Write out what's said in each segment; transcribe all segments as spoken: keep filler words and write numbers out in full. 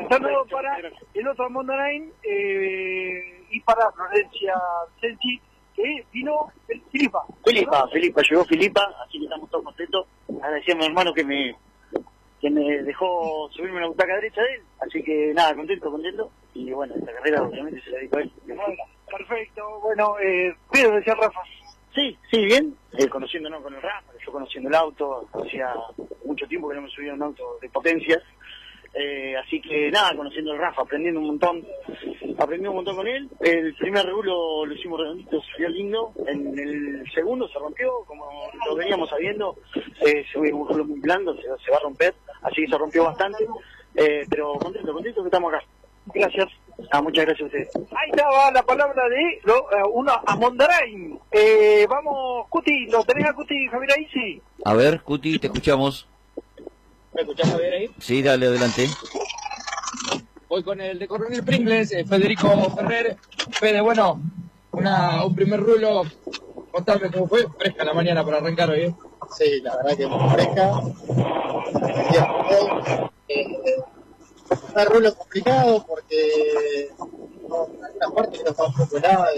Un saludo para el otro Mondarain eh, y para Florencia Sensi, que vino Filipa. Filipa, Filipa, llegó Filipa, así que estamos todos contentos. Agradecí a mi hermano que me que me dejó subirme en la butaca derecha de él, así que nada, contento, contento. Y bueno, esta carrera obviamente se la dedico a él. Bueno, perfecto, bueno, eh, Pedro, decía Rafa. Sí, sí, bien, eh, conociéndonos con el Rafa, yo conociendo el auto, hacía mucho tiempo que no me subía un auto de potencias. Eh, así que nada, conociendo el Rafa, aprendiendo un montón, aprendí un montón con él. El primer regulo lo hicimos redondito, salió lindo. En el segundo se rompió, como lo veníamos sabiendo, eh, se ve un regulo muy blando, se, se va a romper, así que se rompió bastante. Eh, pero contento, contento que estamos acá. Gracias. Ah, muchas gracias a ustedes. Ahí estaba la palabra de lo, uh, uno a Mondarain. Eh, vamos, Cuti, ¿lo tenés a Cuti, Javier, ahí? Sí. A ver, Cuti, te escuchamos. ¿Me escuchás, Javier, ahí? Sí, dale, adelante. Voy con el de Coronel Pringles, eh, Federico Ferrer. Fede, bueno, una, un primer rulo. Contame cómo fue. Fresca la mañana para arrancar hoy, ¿eh? Sí, la verdad que muy fresca. Eh, un rulo complicado porque no, en algunas partes no estaba un poco helada.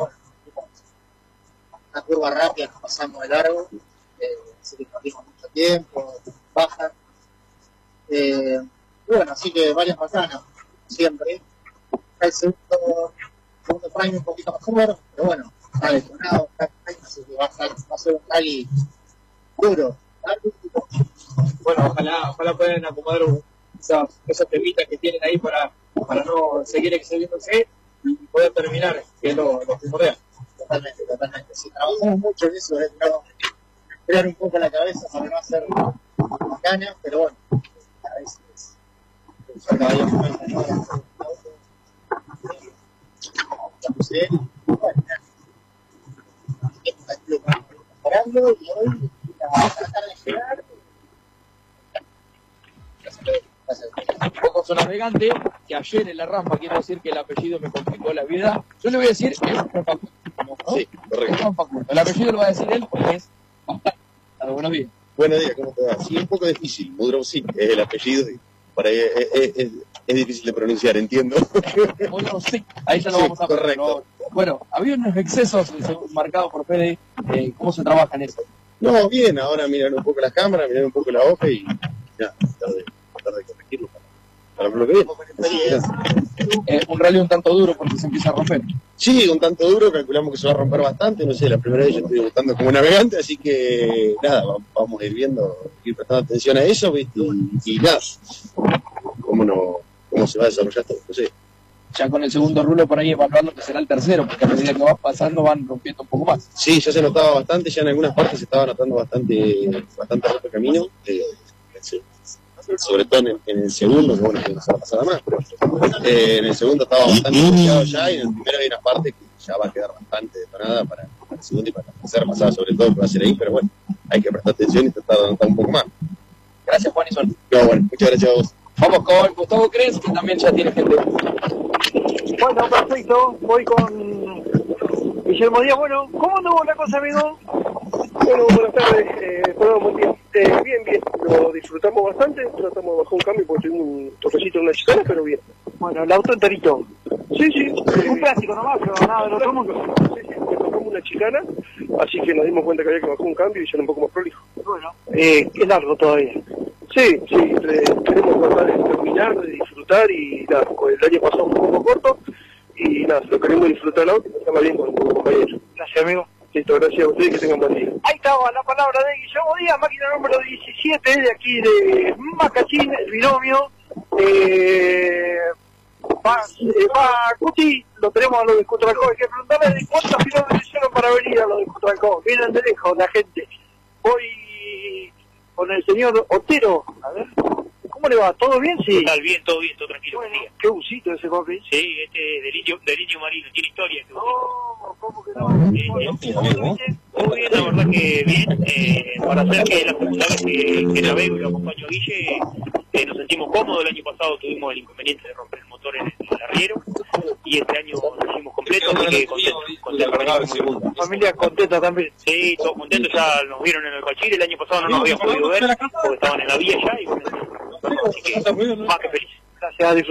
Una curva rápida, nos pasamos de largo. Eh, así que perdimos mucho tiempo, baja. Eh, bueno, así que varias bacanas, siempre. El segundo, segundo prime un poquito mejor, pero bueno, está detonado, está prime, así que va a ser, va a ser un rally duro. Bueno, ojalá, ojalá puedan acomodar un, esas, esas temitas que tienen ahí para, para no seguir excediéndose y poder terminar, que es lo, lo primordial. Totalmente, totalmente. Si trabajamos mucho en eso, es no, crear un poco la cabeza para no hacer bacana, pero bueno. A veces el caballo mejorando y hoy a tratar de llegar. Un poco son navegante, que ayer en la rampa, quiero decir que el apellido me complicó la vida. Yo le voy a decir, es Juan Facundo, ¿no? Sí, correcto. Es Juan Facundo. El apellido lo va a decir él porque es bastante. Buenos días. Buenos días, ¿cómo te va? Sí, un poco difícil. Mudrowsik es el apellido y para es, es, es, es difícil de pronunciar, entiendo. Mudrowsik, ahí ya lo sí, vamos a correcto. ¿no? Bueno, había unos excesos marcados por Fede. Eh, ¿Cómo se trabaja en eso? No, bien, ahora miran un poco las cámaras, miran un poco la hoja y ya, tratar de, tratar de corregirlo para, para lo que viene. Eh, un rally un tanto duro porque se empieza a romper. Sí, un tanto duro, calculamos que se va a romper bastante, no sé, la primera vez yo estoy debutando como navegante, así que nada, vamos a ir viendo, ir prestando atención a eso, ¿viste? Y, y nada, cómo, no, cómo se va a desarrollar todo, no sé. Ya con el segundo rulo por ahí evaluando que será el tercero, porque a medida que vas pasando van rompiendo un poco más. Sí, ya se notaba bastante, ya en algunas partes se estaba notando bastante, bastante roto el camino, eh, sí. Sobre todo en, en el segundo, que bueno, que no se va a pasar más, pero eh, en el segundo estaba bastante bloqueado ya, y en el primero hay una parte que ya va a quedar bastante detonada para, para el segundo y para la tercera pasada, sobre todo que va a ser ahí, pero bueno, hay que prestar atención y tratar de anotar un poco más. Gracias, Juan y Sol. No, bueno, muchas gracias a vos. Vamos con Gustavo Cres, que también ya tiene gente. Bueno, perfecto, voy con Guillermo Díaz. Bueno, ¿cómo anduvo la cosa, amigo? Bueno, buenas tardes, eh, perdón, buen día. Eh, bien, bien, lo disfrutamos bastante, tratamos de bajar un cambio porque tuvimos un toquecito en una chicana, pero bien. Bueno, el auto enterito. Sí, sí. Eh, un plástico nomás, pero nada del otro mundo. Sí, sí, porque tocamos una chicana, así que nos dimos cuenta que había que bajar un cambio y ser un poco más prolijo. Bueno, eh, es largo todavía. Sí, sí, eh, queremos tratar de terminar, de disfrutar y nada, pues el año pasado fue un poco corto y nada, lo queremos disfrutar ahora, estamos bien con los compañeros. Gracias, amigo. Listo, gracias a ustedes, que tengan buen día. Ahí estaba la palabra de Guillermo Díaz, máquina número diecisiete de aquí de Macachín, el binomio. Eh, va, eh, va Cuti, lo tenemos a los de Cutralcó. Hay que preguntarle de cuántos kilómetros hicieron para venir a los de Cutralcó. Vienen de lejos la gente. Voy con el señor Otero. A ver, ¿cómo le va? ¿Todo bien? Sí. Tal bien, todo bien, todo tranquilo. Bueno, qué busito ese papi. Sí, este es delirio, delirio marino, tiene historia. Este No, ¿cómo que no? Eh, Bueno, eh, ¿cómo lo viste? Muy bien, la verdad que bien. Eh, para hacer que es la segunda vez que, que navego y lo acompaño a Guille, eh, nos sentimos cómodos. El año pasado tuvimos el inconveniente de romper el motor en el arriero y este año lo hicimos completo, así que contento. contento. Familia contenta también. Sí, todos contentos, ya nos vieron en el Bachir. El año pasado no nos habían podido ver porque estaban en la vía ya y bueno, así que más que felices. Gracias, a disfrutar.